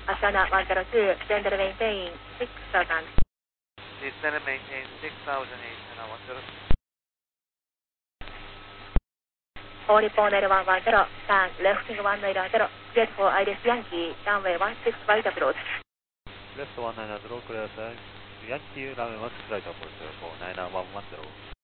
Asana 102, descend and maintain 6000. Descend and maintain 6000, Asana 102. All Nippon L110, turn left wing 190, cleared for Iris Yankee, runway 16 right approach. Left 190, clear Yankee, runway 16 right approach for 9910.